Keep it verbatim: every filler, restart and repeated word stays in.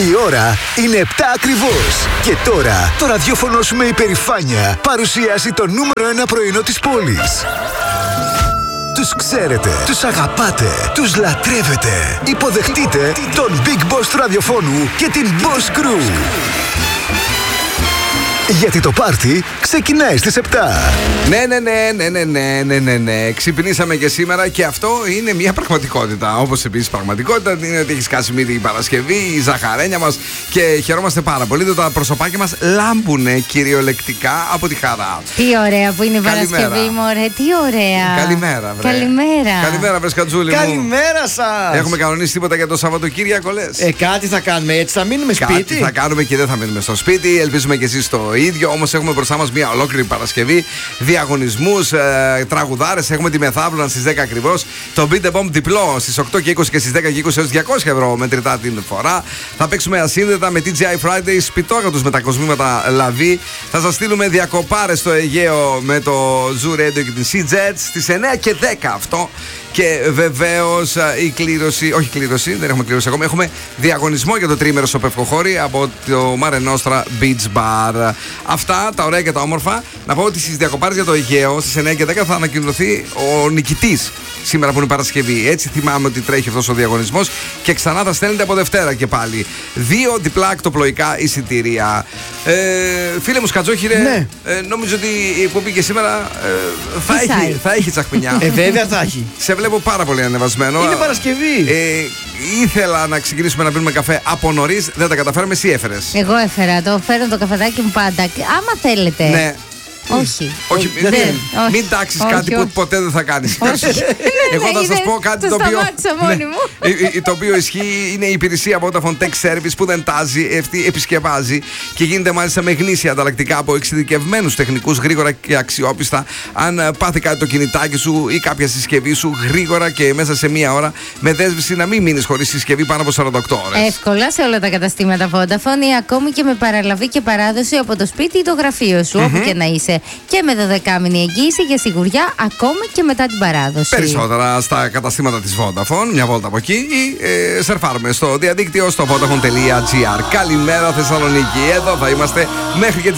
Η ώρα είναι επτά ακριβώς. Και τώρα το ραδιόφωνο σου με υπερηφάνεια παρουσιάζει το νούμερο ένα πρωινό της πόλης. Τους ξέρετε, τους αγαπάτε, τους λατρεύετε. Υποδεχτείτε τον Big Boss του ραδιοφώνου και την Boss Crew. Γιατί το πάρτι ξεκινάει στις επτά. Ναι, ναι, ναι, ναι, ναι, ναι, ναι, ναι, ναι. Ξυπνήσαμε και σήμερα και αυτό είναι μια πραγματικότητα. Όπως επίσης πραγματικότητα είναι ότι έχει σκάσει μύτη η Παρασκευή, η ζαχαρένια μας και χαιρόμαστε πάρα πολύ. Τα προσωπάκια μας λάμπουνε κυριολεκτικά από τη χαρά. Τι ωραία που είναι η Παρασκευή, μωρέ, τι ωραία. Καλημέρα, βρε. Καλημέρα. Καλημέρα, βρε Κατζούλη μου. Καλημέρα σας. Έχουμε κανονίσει τίποτα για το Σαββατοκύριακο, λες? Ε, κάτι θα κάνουμε, έτσι θα μείνουμε Κάτι σπίτι. θα κάνουμε και δεν θα μείνουμε στο σπίτι. Ελπίζουμε και εσείς το ίδιο. Όμως έχουμε μπροστά μας μια ολόκληρη Παρασκευή. Διαγωνισμούς, ε, τραγουδάρες. Έχουμε τη μεθαύλωνα στις δέκα ακριβώς. Το Beat the Bomb διπλό στις οκτώ και είκοσι και στις δέκα και είκοσι έως διακόσια ευρώ μετρητά την φορά. Θα παίξουμε ασύνδετα με τι τζι άι Friday, σπιτόγατους με τα κοσμήματα Λαβή. Θα σας στείλουμε διακοπάρες στο Αιγαίο με το Zoo Radio και την Sea Jets στις εννιά και δέκα αυτό. Και βεβαίως η κλήρωση, όχι κλήρωση, δεν έχουμε κλήρωση ακόμα. Έχουμε διαγωνισμό για το τρίμερο στο Πευκοχώρι από το Mare Nostra Beach Bar. Αυτά τα ωραία και τα όμορφα. Να πω ότι στις διακοπάρες για το Αιγαίο στις εννιά και δέκα θα ανακοινωθεί ο νικητής σήμερα που είναι Παρασκευή. Έτσι θυμάμαι ότι τρέχει αυτός ο διαγωνισμός και ξανά θα στέλνετε από Δευτέρα και πάλι. Δύο διπλά ακτοπλοϊκά εισιτήρια. Ε, φίλε μου Σκατζόχυρε, ναι. ε, νομίζω ότι η εκπομπή και σήμερα ε, θα, έχει, θα έχει τσαχπινιά. Ε, βέβαια θα έχει. Σε βλέπω πάρα πολύ ανεβασμένο. Είναι Παρασκευή. Ε, ήθελα να ξεκινήσουμε να πίνουμε καφέ από νωρίς. Δεν τα καταφέραμε. Εσύ έφερες? Εγώ έφερα. Το φέρω το καφεδάκι μου πάντα. Άμα θέλετε. Ναι. Όχι. Όχι, δεν, μην, όχι. μην τάξεις όχι, κάτι όχι. που ποτέ δεν θα κάνεις. Όχι. Εγώ θα σας πω κάτι το, το οποίο. Μόνη Ναι, μου. το οποίο ισχύει, είναι η υπηρεσία Vodafone Tech Service που δεν τάζει, επισκευάζει και γίνεται μάλιστα με γνήσια ανταλλακτικά από εξειδικευμένους τεχνικούς, γρήγορα και αξιόπιστα. Αν πάθει κάτι το κινητάκι σου ή κάποια συσκευή σου, γρήγορα και μέσα σε μία ώρα, με δέσμευση να μην μείνεις χωρίς συσκευή πάνω από σαράντα οκτώ ώρες. Εύκολα σε όλα τα καταστήματα Vodafone ή ακόμη και με παραλαβή και παράδοση από το σπίτι ή το γραφείο σου, mm-hmm. όπου και να είσαι. Και με δωδεκάμηνη εγγύηση για σιγουριά ακόμη και μετά την παράδοση. Περισσότερα στα καταστήματα της Vodafone, μια βόλτα από εκεί ή ε, σερφάρουμε στο διαδίκτυο στο vodafone τελεία gr. Καλημέρα Θεσσαλονίκη, εδώ θα είμαστε μέχρι και τις